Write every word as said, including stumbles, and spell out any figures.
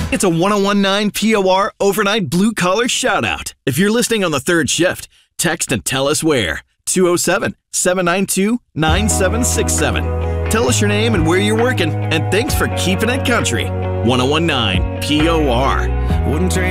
It's a ten nineteen P O R overnight blue collar shout out. If you're listening on the third shift, text and tell us where. two oh seven, seven nine two, nine seven six seven. Tell us your name and where you're working, and thanks for keeping it country. ten nineteen P O R. Wouldn't trade